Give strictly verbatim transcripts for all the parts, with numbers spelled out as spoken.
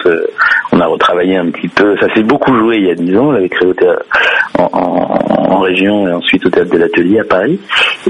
euh, on a retravaillé un petit peu. Ça s'est beaucoup joué il y a dix ans. On l'avait créé au théâtre, en, en, en région et ensuite au théâtre de l'Atelier à Paris.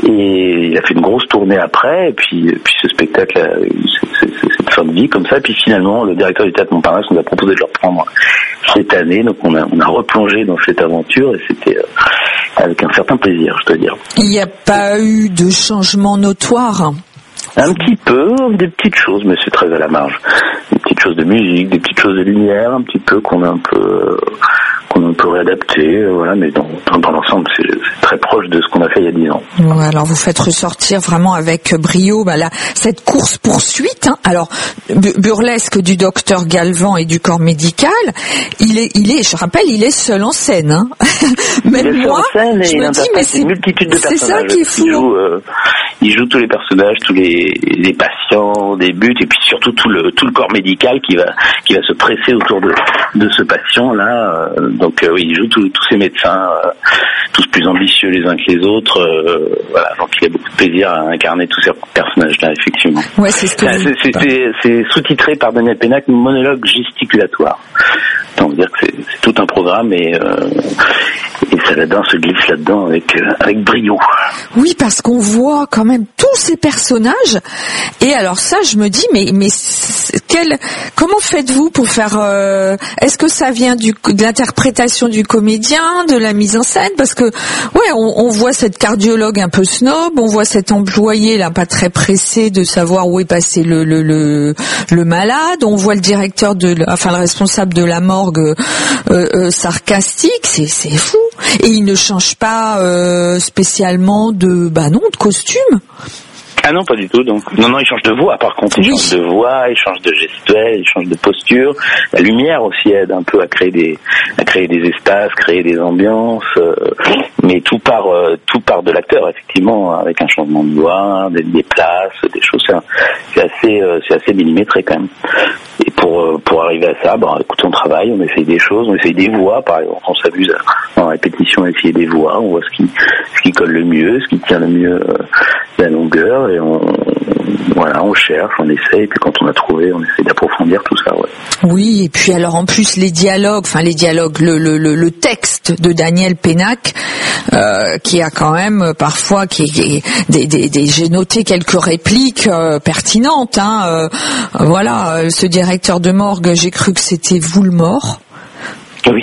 Et il a fait une grosse tournée après. Et puis, et puis ce spectacle a eu cette fin de vie comme ça. Et puis finalement, le directeur du théâtre Montparnasse nous a proposé de le reprendre cette année. Donc on a, on a replongé dans cette aventure et c'était euh, avec un certain plaisir, je dois dire. Il n'y a pas eu de changement notoire? Un petit peu, des petites choses, mais c'est très à la marge. Des petites choses de musique, des petites choses de lumière, un petit peu qu'on a un peu, euh, qu'on a un peu réadapté, voilà. Mais dans, dans, dans l'ensemble, c'est, c'est très proche de ce qu'on a fait il y a dix ans. Ouais, alors vous faites ressortir vraiment avec brio, bah là, cette course poursuite. Hein. Alors burlesque du docteur Galvan et du corps médical, il est, il est, je rappelle, il est seul en scène. Hein. Même il est moi, seul en scène je et me dis, mais c'est une multitude de c'est personnages. ça qui est fou. Il joue, euh, il joue tous les personnages, tous les, les patients, des buts, et puis surtout tout le tout le corps médical qui va qui va se presser autour de de ce patient là. Donc euh, oui, il joue tous tous ces médecins, euh, tous plus ambitieux les uns que les autres. Euh, voilà, donc il a beaucoup de plaisir à incarner tous ces personnages là, effectivement. Ouais, c'est ce que c'est, c'est, c'est, c'est sous-titré par Daniel Pénac, monologue gesticulatoire. Donc dire que c'est, c'est tout un programme et euh, et Saladin se glisse là-dedans avec euh, avec brio. Oui, parce qu'on voit quand même tous ces personnages. Et alors ça, je me dis, mais mais quel, comment faites-vous pour faire euh, est-ce que ça vient du de l'interprétation du comédien, de la mise en scène? Parce que ouais, on, on voit cette cardiologue un peu snob, on voit cet employé là pas très pressé de savoir où est passé le le le, le malade, on voit le directeur de, enfin le responsable de la morgue euh, euh, sarcastique. C'est c'est fou. Et il ne change pas euh, spécialement de bah non de costume. Ah non, pas du tout. Donc non, non, il change de voix. Par contre, il oui. change de voix, il change de gestuelle, il change de posture. La lumière aussi aide un peu à créer des, à créer des espaces, créer des ambiances. Euh, mais tout part, euh, tout part de l'acteur, effectivement, avec un changement de voix, des, des places, des choses. C'est, c'est assez, euh, c'est assez millimétré quand même. Et pour euh, pour arriver à ça, bah, écoute, on travaille, on essaye des choses, on essaye des voix. Par exemple, on s'amuse en répétition à essayer des voix. On voit ce qui, ce qui colle le mieux, ce qui tient le mieux euh, la longueur. Et on, voilà, on cherche, on essaie, et puis quand on a trouvé, on essaie d'approfondir tout ça, ouais. Oui, et puis alors en plus les dialogues, enfin les dialogues, le, le, le, le texte de Daniel Pénac, euh, qui a quand même parfois, qui, qui des, des, des, j'ai noté quelques répliques euh, pertinentes, hein, euh, voilà, ce directeur de morgue, j'ai cru que c'était vous le mort. Oui.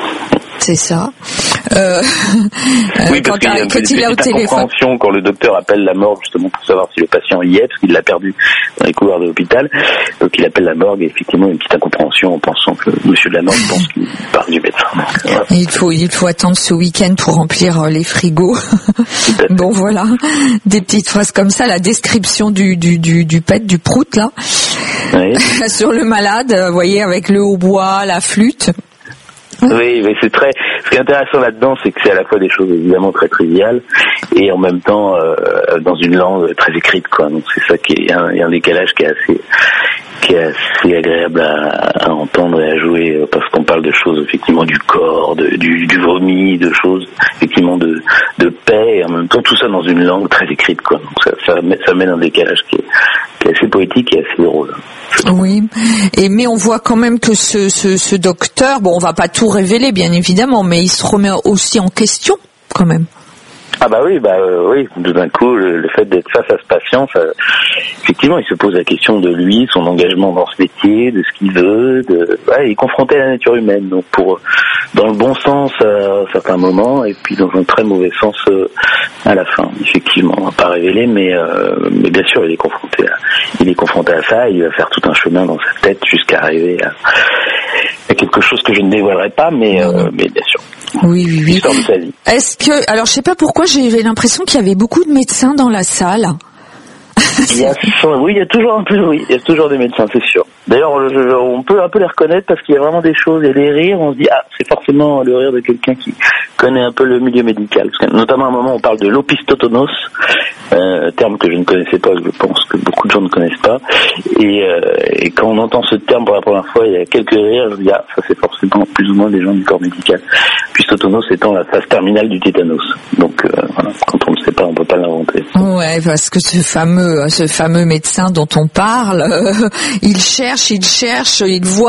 C'est ça. Euh, oui, parce qu'il y a une petite incompréhension quand le docteur appelle la morgue justement pour savoir si le patient y est, parce qu'il l'a perdu dans les couloirs de l'hôpital. Donc il appelle la morgue et effectivement une petite incompréhension en pensant que monsieur de la morgue pense qu'il parle du médecin. Donc, voilà. Il faut il faut attendre ce week-end pour remplir les frigos. Bon voilà, des petites phrases comme ça, la description du du du du pet du prout là. Oui. Sur le malade, vous voyez, avec le hautbois, la flûte. Oui, mais c'est très. Ce qui est intéressant là-dedans, c'est que c'est à la fois des choses évidemment très triviales et en même temps euh, dans une langue très écrite, quoi. Donc c'est ça qui est un, il y a un décalage qui est assez, qui est assez agréable à, à entendre et à jouer parce qu'on parle de choses effectivement du corps, de, du, du vomi, de choses effectivement de, de paix et en même temps tout ça dans une langue très écrite, quoi. Donc ça, ça, ça mène un décalage qui est, qui est assez poétique et assez drôle. Oui, et mais on voit quand même que ce, ce, ce docteur, bon, on va pas tout révéler bien évidemment, mais il se remet aussi en question quand même. Ah bah oui, bah euh, oui, tout d'un coup, le, le fait d'être face à ce patient, ça, effectivement, il se pose la question de lui, son engagement dans ce métier, de ce qu'il veut, de, ouais, il est confronté à la nature humaine, donc pour dans le bon sens à certains moments, et puis dans un très mauvais sens euh, à la fin. Effectivement, on va pas révéler, mais euh, mais bien sûr, il est confronté à, il est confronté à ça, et il va faire tout un chemin dans sa tête jusqu'à arriver à, à quelque chose que je ne dévoilerai pas, mais euh, mais bien sûr. Oui, oui, oui. L'histoire de sa vie. Est-ce que, alors je sais pas pourquoi j'avais l'impression qu'il y avait beaucoup de médecins dans la salle. Il y a, oui, il y a toujours un peu, oui, il y a toujours des médecins, c'est sûr. D'ailleurs, on peut un peu les reconnaître parce qu'il y a vraiment des choses, il y a des rires, on se dit, ah, c'est forcément le rire de quelqu'un qui connaît un peu le milieu médical. Parce que, notamment à un moment, on parle de l'opistotonos, euh, terme que je ne connaissais pas, je pense que beaucoup de gens ne connaissent pas. Et, euh, et quand on entend ce terme pour la première fois, il y a quelques rires, je me dis, ah, ça c'est forcément plus ou moins des gens du corps médical. Opistotonos étant la phase terminale du tétanos. Donc, euh, voilà, quand on ne sait pas, on ne peut pas l'inventer. Ouais, parce que ce fameux, ce fameux médecin dont on parle, euh, il cherche, il cherche, il voit